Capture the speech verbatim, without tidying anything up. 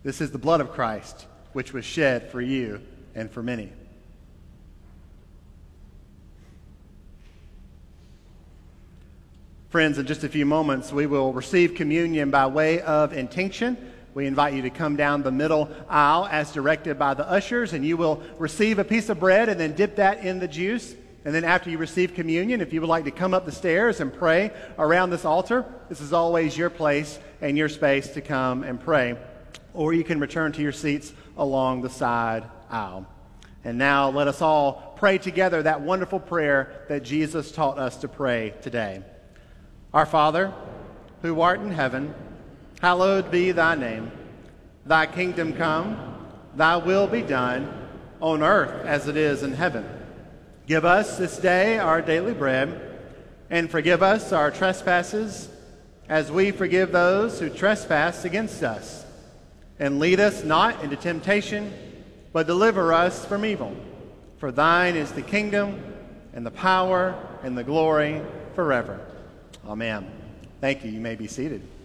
This is the blood of Christ, which was shed for you and for many. Friends, in just a few moments, we will receive communion by way of intinction. We invite you to come down the middle aisle as directed by the ushers, and you will receive a piece of bread and then dip that in the juice. And then after you receive communion, if you would like to come up the stairs and pray around this altar, this is always your place and your space to come and pray. Or you can return to your seats along the side aisle. And now let us all pray together that wonderful prayer that Jesus taught us to pray today. Our Father, who art in heaven, hallowed be thy name. Thy kingdom come, thy will be done, on earth as it is in heaven. Give us this day our daily bread, and forgive us our trespasses, as we forgive those who trespass against us. And lead us not into temptation, but deliver us from evil. For thine is the kingdom, and the power, and the glory forever. Amen. Thank you. You may be seated.